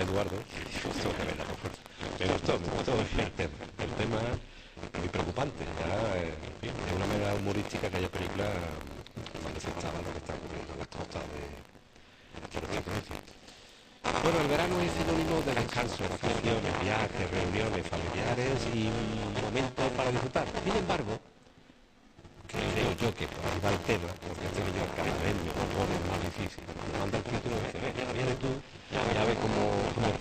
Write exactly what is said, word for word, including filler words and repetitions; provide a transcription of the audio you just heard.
Eduardo y digo, tengo que verla por fuerza. Me gustó, me gustó el tema. El tema muy preocupante. Ya, eh, en fin, de una manera humorística aquella película manifestaba lo que está ocurriendo en las costas de, de nuestra provincia. Bueno, el verano es sinónimo de descanso, vacaciones, viajes, reuniones familiares y momentos para disfrutar. Sin embargo, creo yo que por ahí va el tema, porque este niño caribeño lo pone más difícil. Cuando manda el título dice, ve, ya viene tú, ya ve cómo, cómo